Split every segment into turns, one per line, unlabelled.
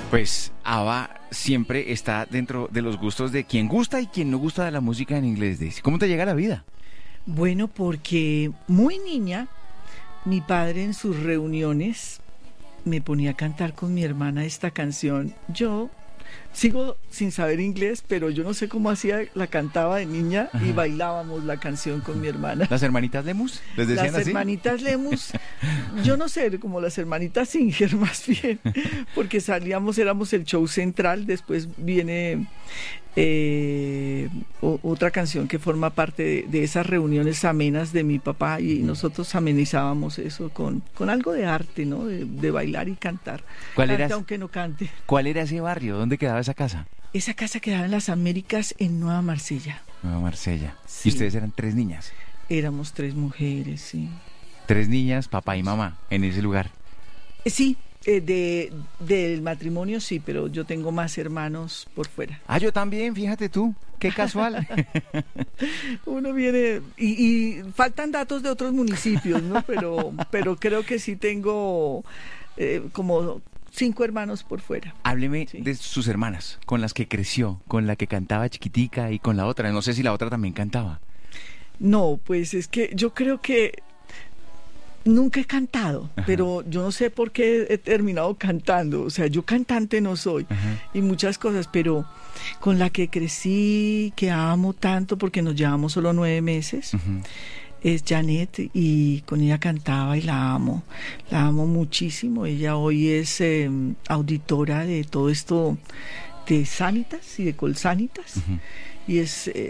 Pues ABBA siempre está dentro de los gustos de quien gusta y quien no gusta de la música en inglés, Daisy. ¿Cómo te llega la vida?
Bueno, porque muy niña, mi padre en sus reuniones me ponía a cantar con mi hermana esta canción. Yo sigo sin saber inglés, pero yo no sé cómo hacía, la cantaba de niña. Ajá. Y bailábamos la canción con mi hermana.
¿Las hermanitas Lemus? ¿Les decían
las
así?
Hermanitas Lemus, yo no sé, como las hermanitas Singer más bien, porque éramos el show central. Después viene otra canción que forma parte de esas reuniones amenas de mi papá, y nosotros amenizábamos eso con algo de arte, ¿no? De bailar y cantar.
¿Cuál
cante
era,
aunque no cante.
¿Cuál era ese barrio? ¿Dónde quedaba esa casa?
Esa casa quedaba en las Américas, en Nueva Marsella.
Nueva Marsella.
Sí.
¿Y ustedes eran 3 niñas?
Éramos 3 mujeres, sí.
3 niñas, papá y mamá, en ese lugar.
Sí. Del matrimonio sí, pero yo tengo más hermanos por fuera.
Ah, yo también, fíjate tú, qué casual.
Uno viene y faltan datos de otros municipios, ¿no? Pero creo que sí tengo como 5 hermanos por fuera.
Hábleme
sí.
de sus hermanas, con las que creció, con la que cantaba chiquitica y con la otra. No sé si la otra también cantaba.
No, pues es que yo creo que nunca he cantado. Ajá. Pero yo no sé por qué he terminado cantando. O sea, yo cantante no soy. Ajá. Y muchas cosas, pero con la que crecí, que amo tanto porque nos llevamos solo 9 meses, uh-huh. Es Janet, y con ella cantaba y la amo muchísimo. Ella hoy es auditora de todo esto de Sanitas y de Colsanitas. Uh-huh. Y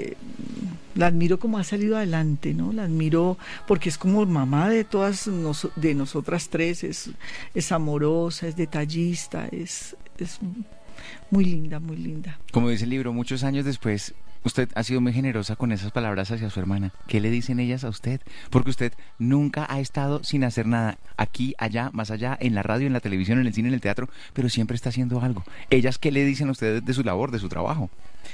la admiro como ha salido adelante, ¿no? La admiro porque es como mamá de todas de nosotras 3, es amorosa, es detallista, es muy linda, muy linda.
Como dice el libro, muchos años después, usted ha sido muy generosa con esas palabras hacia su hermana. ¿Qué le dicen ellas a usted? Porque usted nunca ha estado sin hacer nada, aquí, allá, más allá, en la radio, en la televisión, en el cine, en el teatro, pero siempre está haciendo algo. ¿Ellas qué le dicen a usted de su labor, de su trabajo?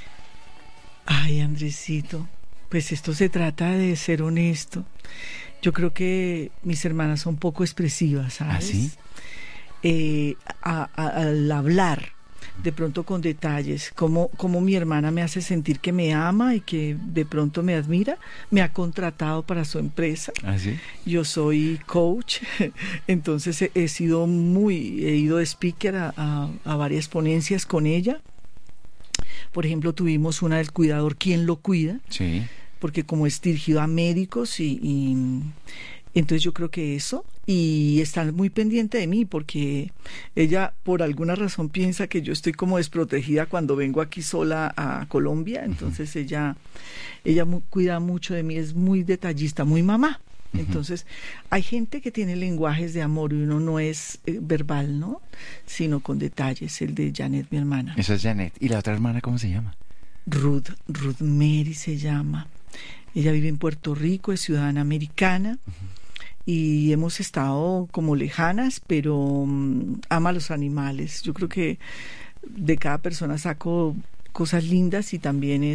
Ay, Andresito, pues esto se trata de ser honesto. Yo creo que mis hermanas son poco expresivas, ¿sabes?
¿Ah, sí?
Al hablar, de pronto con detalles, como mi hermana me hace sentir que me ama y que de pronto me admira. Me ha contratado para su empresa.
¿Ah, sí?
Yo soy coach, entonces he ido de speaker a varias ponencias con ella. Por ejemplo, tuvimos una del cuidador, ¿quién lo cuida?
Sí.
Porque como es dirigido a médicos y entonces yo creo que eso, y está muy pendiente de mí porque ella por alguna razón piensa que yo estoy como desprotegida cuando vengo aquí sola a Colombia. Entonces uh-huh. ella cuida mucho de mí, es muy detallista, muy mamá. Entonces, hay gente que tiene lenguajes de amor y uno no es verbal, ¿no? Sino con detalles. El de Janet, mi hermana.
Esa es Janet. ¿Y la otra hermana cómo se llama?
Ruth Mary se llama. Ella vive en Puerto Rico, es ciudadana americana. Uh-huh. Y hemos estado como lejanas, pero ama a los animales. Yo creo que de cada persona saco cosas lindas, y también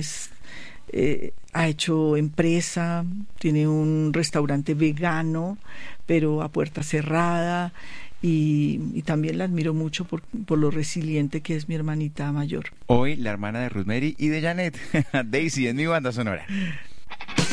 ha hecho empresa, tiene un restaurante vegano, pero a puerta cerrada, y también la admiro mucho por lo resiliente que es mi hermanita mayor.
Hoy la hermana de Ruth Mary y de Janet, Daisy, en mi banda sonora.